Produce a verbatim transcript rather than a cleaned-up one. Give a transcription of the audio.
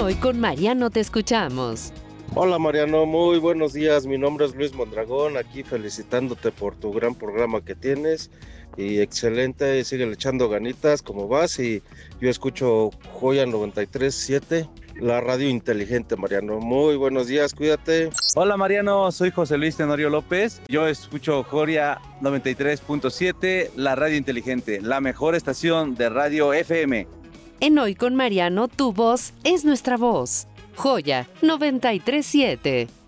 Hoy con Mariano te escuchamos. Hola Mariano, muy buenos días. Mi nombre es Luis Mondragón, aquí felicitándote por tu gran programa que tienes y excelente, sigue echando ganitas. ¿Cómo vas? Y yo escucho Joya noventa y tres punto siete, la radio inteligente. Mariano, muy buenos días, cuídate. Hola Mariano, soy José Luis Tenorio López, yo escucho Joya noventa y tres punto siete, la radio inteligente, la mejor estación de radio F M. En Hoy con Mariano, tu voz es nuestra voz. Joya noventa y tres punto siete.